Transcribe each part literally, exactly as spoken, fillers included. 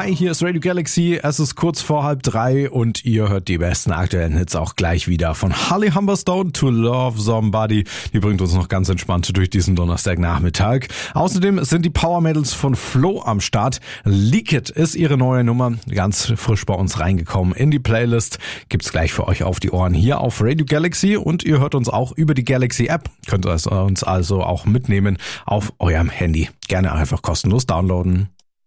Hi, hier ist Radio Galaxy. Es ist kurz vor halb drei und ihr hört die besten aktuellen Hits auch gleich wieder. Von Holly Humberstone to Love Somebody. Die bringt uns noch ganz entspannt durch diesen Donnerstagnachmittag. Außerdem sind die Power Mädels von Flo am Start. Leak It ist ihre neue Nummer. Ganz frisch bei uns reingekommen in die Playlist. Gibt's gleich für euch auf die Ohren hier auf Radio Galaxy. Und ihr hört uns auch über die Galaxy App. Könnt ihr uns also auch mitnehmen auf eurem Handy. Gerne einfach kostenlos downloaden.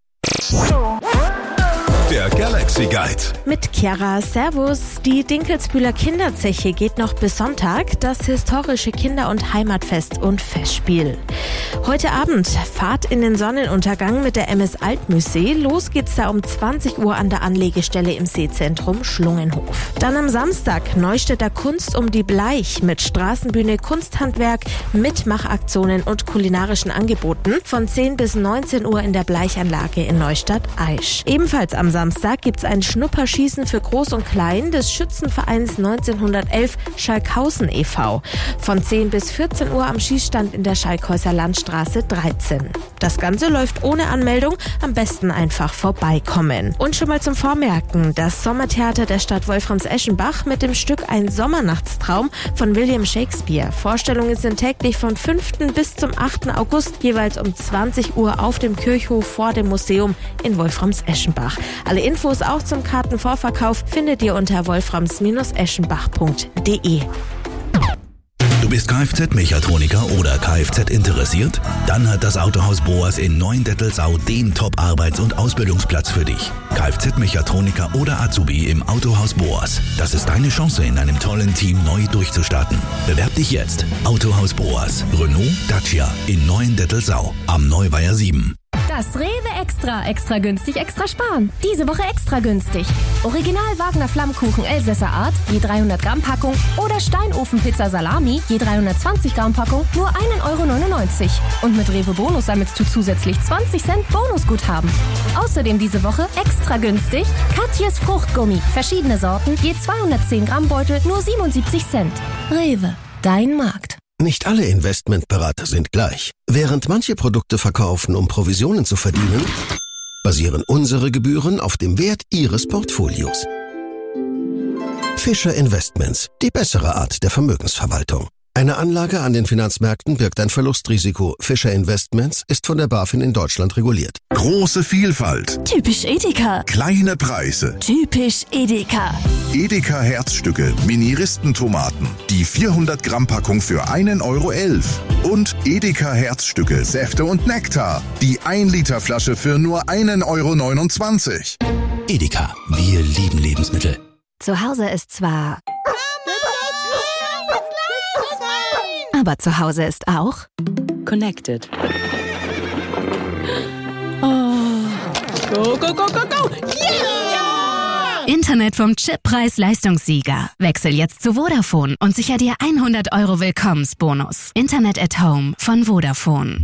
Der Galaxy Guide. Mit Chiara, Servus. Die Dinkelsbühler Kinderzeche geht noch bis Sonntag. Das historische Kinder- und Heimatfest und Festspiel. Heute Abend Fahrt in den Sonnenuntergang mit der M S Altmühlsee. Los geht's da um zwanzig Uhr an der Anlegestelle im Seezentrum Schlungenhof. Dann am Samstag Neustädter Kunst um die Bleich mit Straßenbühne, Kunsthandwerk, Mitmachaktionen und kulinarischen Angeboten von zehn bis neunzehn Uhr in der Bleichanlage in Neustadt-Aisch. Ebenfalls am Samstag gibt's ein Schnupperschießen für Groß und Klein des Schützenvereins neunzehnhundertelf Schalkhausen e V von zehn bis vierzehn Uhr am Schießstand in der Schalkhäuser Landstraße dreizehn. Das Ganze läuft ohne Anmeldung, am besten einfach vorbeikommen. Und schon mal zum Vormerken, das Sommertheater der Stadt Wolframs-Eschenbach mit dem Stück Ein Sommernachtstraum von William Shakespeare. Vorstellungen sind täglich vom fünften bis zum achten August, jeweils um zwanzig Uhr auf dem Kirchhof vor dem Museum in Wolframs-Eschenbach. Alle Infos auch zum Kartenvorverkauf findet ihr unter wolframs eschenbach punkt de. Du bist Kfz-Mechatroniker oder Kfz interessiert? Dann hat das Autohaus Boas in Neuendettelsau den Top-Arbeits- und Ausbildungsplatz für dich. Kfz-Mechatroniker oder Azubi im Autohaus Boas. Das ist deine Chance, in einem tollen Team neu durchzustarten. Bewerb dich jetzt. Autohaus Boas. Renault Dacia in Neuendettelsau am Neuweiher sieben. Das Rewe Extra. Extra günstig, extra sparen. Diese Woche extra günstig. Original Wagner Flammkuchen Elsässer Art, je dreihundert Gramm Packung. Oder Steinofenpizza Salami, je dreihundertzwanzig Gramm Packung, nur ein Euro neunundneunzig. Und mit Rewe Bonus sammelst du zusätzlich zwanzig Cent Bonusguthaben. Außerdem diese Woche extra günstig Katjes Fruchtgummi. Verschiedene Sorten, je zweihundertzehn Gramm Beutel, nur siebenundsiebzig Cent. Rewe, dein Markt. Nicht alle Investmentberater sind gleich. Während manche Produkte verkaufen, um Provisionen zu verdienen, basieren unsere Gebühren auf dem Wert Ihres Portfolios. Fischer Investments, die bessere Art der Vermögensverwaltung. Eine Anlage an den Finanzmärkten birgt ein Verlustrisiko. Fischer Investments ist von der BaFin in Deutschland reguliert. Große Vielfalt. Typisch Edeka. Kleine Preise. Typisch Edeka. Edeka Herzstücke, Mini-Ristentomaten. Die vierhundert Gramm Packung für einen Euro elf. Und Edeka Herzstücke, Säfte und Nektar. Die ein Liter Flasche für nur einen Euro neunundzwanzig. Edeka, wir lieben Lebensmittel. Zu Hause ist zwar... Aber zu Hause ist auch Connected. Oh. Go, go, go, go, go! Yeah! Internet vom Chip-Preis-Leistungssieger. Wechsel jetzt zu Vodafone und sicher dir hundert Euro Willkommensbonus. Internet at Home von Vodafone.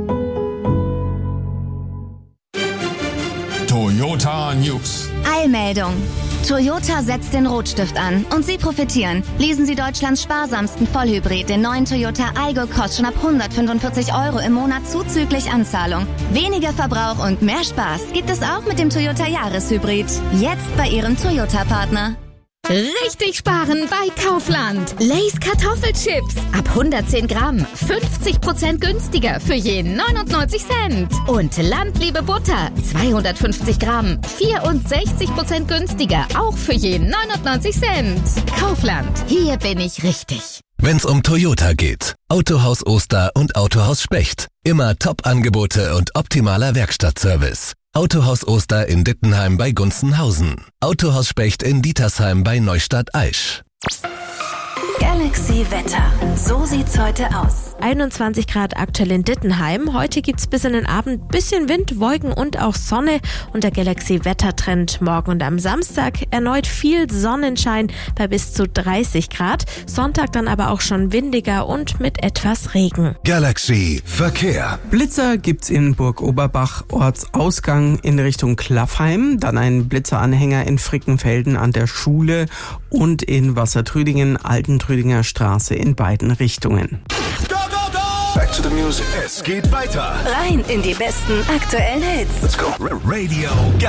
Toyota News. Eilmeldung. Toyota setzt den Rotstift an und Sie profitieren. Lesen Sie Deutschlands sparsamsten Vollhybrid, den neuen Toyota Aygo, kostet schon ab hundertfünfundvierzig Euro im Monat zuzüglich Anzahlung. Weniger Verbrauch und mehr Spaß gibt es auch mit dem Toyota Jahreshybrid. Jetzt bei Ihrem Toyota-Partner. Richtig sparen bei Kaufland. Lay's Kartoffelchips. Ab hundertzehn Gramm. fünfzig Prozent günstiger für je neunundneunzig Cent. Und Landliebe Butter. zweihundertfünfzig Gramm. vierundsechzig Prozent günstiger. Auch für je neunundneunzig Cent. Kaufland. Hier bin ich richtig. Wenn's um Toyota geht. Autohaus Oster und Autohaus Specht. Immer Top-Angebote und optimaler Werkstattservice. Autohaus Oster in Dittenheim bei Gunzenhausen. Autohaus Specht in Dietersheim bei Neustadt-Aisch. Galaxy Wetter. So sieht's heute aus. einundzwanzig Grad aktuell in Dittenheim. Heute gibt's bis in den Abend bisschen Wind, Wolken und auch Sonne. Und der Galaxy Wettertrend morgen und am Samstag erneut viel Sonnenschein bei bis zu dreißig Grad. Sonntag dann aber auch schon windiger und mit etwas Regen. Galaxy Verkehr. Blitzer gibt's in Burg Oberbach, Ortsausgang in Richtung Klaffheim. Dann ein Blitzeranhänger in Frickenfelden an der Schule und in Wassertrüdingen, Altentrüdinger Straße in beiden Richtungen. Back to the music. Es geht weiter. Rein in die besten aktuellen Hits. Let's go. Radio